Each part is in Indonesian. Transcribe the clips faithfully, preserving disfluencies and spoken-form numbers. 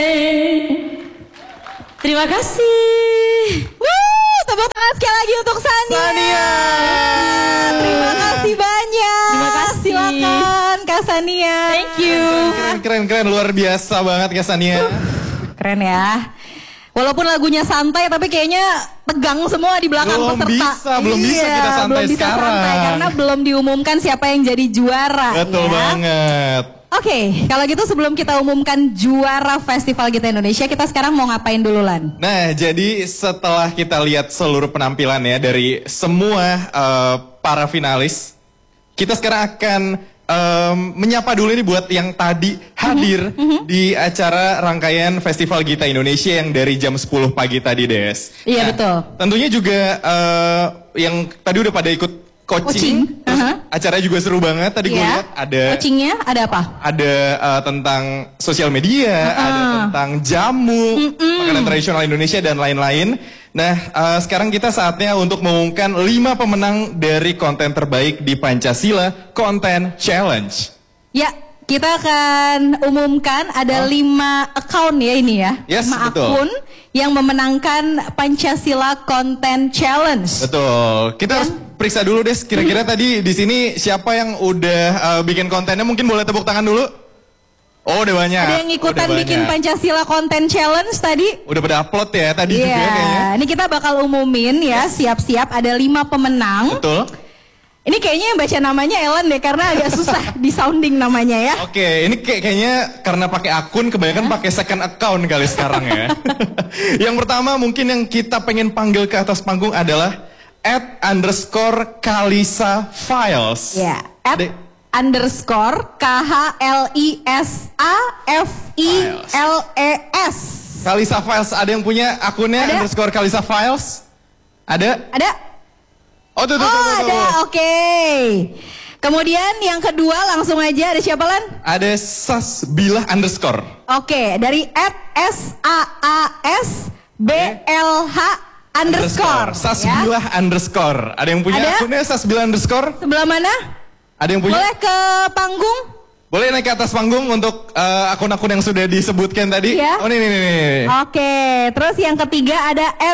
Terima kasih. Wuh, tepuk tangan sekali lagi untuk Sania. Sania. Terima kasih banyak. Terima kasih. Silakan Kak Sania. Thank you. Keren, keren, keren. Luar biasa banget Kak Sania. Keren ya. Walaupun lagunya santai tapi kayaknya tegang semua di belakang Belum peserta. bisa, belum iya, bisa kita santai belum bisa sekarang. santai karena belum diumumkan siapa yang jadi juara. Betul ya. banget. Oke, okay, kalau gitu sebelum kita umumkan juara Festival Gita Indonesia, kita sekarang mau ngapain dulu, Lan? Nah, jadi setelah kita lihat seluruh penampilan ya dari semua uh, para finalis, kita sekarang akan um, menyapa dulu nih buat yang tadi hadir mm-hmm. di acara rangkaian Festival Gita Indonesia yang dari jam sepuluh pagi tadi, Des. Iya, Nah, betul. Tentunya juga uh, yang tadi udah pada ikut coaching, Coaching, terus uh-huh. acaranya juga seru banget. Tadi gue Iya. lihat ada Coachingnya ada apa? ada uh, tentang sosial media, Uh-uh. ada tentang jamu, makanan tradisional Indonesia dan lain-lain. Nah, uh, sekarang kita saatnya untuk mengumumkan lima pemenang dari konten terbaik di Pancasila Content Challenge. Ya, kita akan umumkan ada Oh. lima account ya ini ya. Yes, lima betul. akun yang memenangkan Pancasila Content Challenge. Betul. Kita harus periksa dulu Des. Kira-kira tadi di sini siapa yang udah uh, bikin kontennya? Mungkin boleh tepuk tangan dulu. Oh, udah banyak. Ada yang ikutan Udah bikin banyak. Pancasila Content Challenge tadi? Udah pada upload ya tadi Iya, juga kayaknya. ini kita bakal umumin ya, siap-siap ada lima pemenang. Betul. Ini kayaknya yang baca namanya Ellen deh, karena agak susah di sounding namanya ya. Oke, ini kayak kayaknya karena pakai akun kebanyakan pakai second account kali sekarang ya. Yang pertama mungkin yang kita pengen panggil ke atas panggung adalah at underscore Kalisa Files. Ya, at De- underscore K H L I S A F I L E S. Kalisa Files, ada yang punya akunnya Ada. underscore Kalisa Files? Ada? Ada? Oh tuh tuh Oh tuh, tuh, ada, tuh. oke. Kemudian yang kedua langsung aja ada siapa Lan? Ada Sasbilah underscore. Oke, dari at S A A S B L H underscore. Sasbilah ya. underscore. Ada yang punya Ada? akunnya Sasbilah underscore? Sebelah mana? Ada yang punya? Boleh ke panggung? Boleh naik ke atas panggung untuk uh, akun-akun yang sudah disebutkan tadi? Iya. Oh nih nih nih. nih. Oke, terus yang ketiga ada at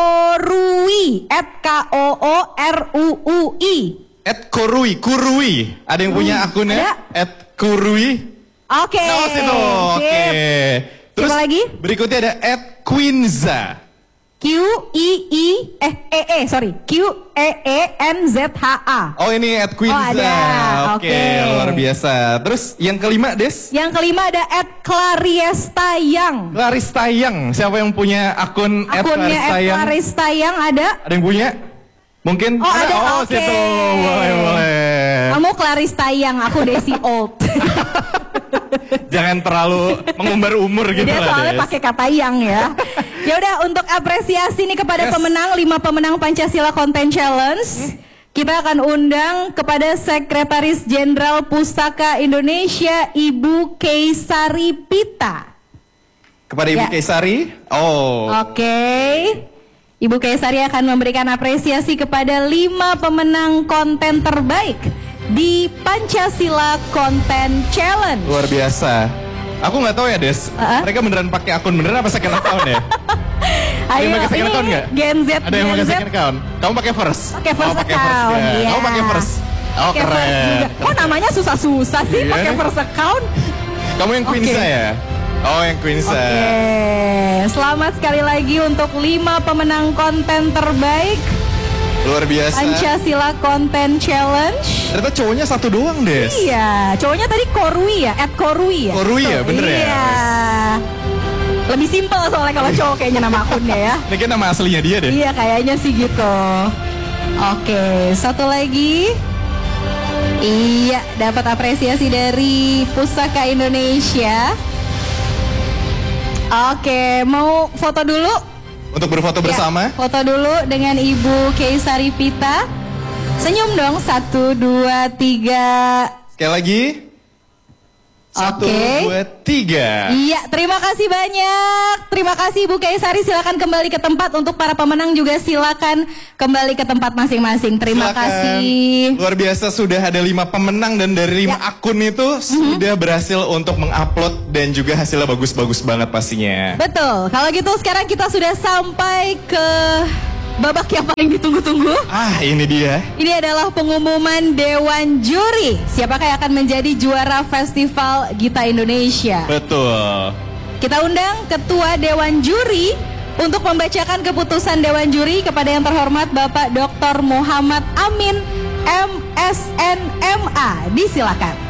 Korui, at K O O R U U I. At Kurui, Kurui. Ada yang punya akunnya? ada. At Kurui. Oke. Nah, situ. Oke. sip. Terus Siapa lagi? berikutnya ada at Quinza. Q I I eh E E sorry Q E E N Z H A. Oh ini at Quinza. Oh, ada. Oke, Oke. luar biasa. Terus yang kelima, Des? Yang kelima ada at Clariestayang. Laris Tayang. Siapa yang punya akun at Akunnya Laris at Tayang? Clariestayang ada. Ada yang punya? Mungkin? Oh, ada. Oh, Oke. situ. Boleh, boleh. Kamu Clariestayang, aku Desi Old. Jangan terlalu mengumbar umur gitu Dia lah, soalnya Des. pakai kata yang ya. Ya udah, untuk apresiasi nih kepada Yes. pemenang lima pemenang Pancasila Content Challenge. Kita akan undang kepada Sekretaris Jenderal Pusaka Indonesia Ibu Keisari Pita. Kepada Ibu Ya. Keisari? Oh. Oke. Ibu Keisari akan memberikan apresiasi kepada lima pemenang konten terbaik di Pancasila Content Challenge. Luar biasa. Aku nggak tahu ya, Des. Uh-uh. Mereka beneran pakai akun beneran apa second account ya? Ada yang pakai second account nggak? Gen Z, Ada yang Gen pakai Z. second account? Kamu pakai first? Pakai first oh, pakai account, first ya. iya. Kamu pakai first? Oh, Pakai first keren. juga. Kok namanya susah-susah sih Iya. pakai first account? Kamu yang Oke. Quinza ya? Oh, yang Quinza. Oke, selamat sekali lagi untuk lima pemenang konten terbaik Luar biasa. Pancasila Content Challenge. Ternyata cowoknya satu doang, Des. Iya, cowoknya tadi Korui ya, at Korui ya. Korui ya, bener ya? Iya. Lebih simpel soalnya kalau cowok kayaknya nama akunnya ya. Ini kan nama aslinya dia deh. Iya, kayaknya sih gitu. Oke, satu lagi. Iya, dapat apresiasi dari Pusaka Indonesia. Oke, mau foto dulu? Untuk berfoto bersama. Ya, foto dulu dengan Ibu Keisari Pita. Senyum dong, satu, dua, tiga. Sekali lagi. Satu, Oke. dua, tiga. Iya, terima kasih banyak. Terima kasih Ibu Kaisari, silakan kembali ke tempat. Untuk para pemenang juga silakan kembali ke tempat masing-masing. Terima Silakan. kasih. Luar biasa, sudah ada lima pemenang dan dari lima Ya. akun itu sudah berhasil untuk mengupload dan juga hasilnya bagus-bagus banget pastinya. Betul. Kalau gitu sekarang kita sudah sampai ke babak yang paling ditunggu-tunggu. Ah, ini dia. Ini adalah pengumuman Dewan Juri. Siapakah yang akan menjadi juara Festival Gita Indonesia? Betul. Kita undang Ketua Dewan Juri untuk membacakan keputusan Dewan Juri kepada yang terhormat Bapak Doktor Muhammad Amin M S N M A. Disilakan.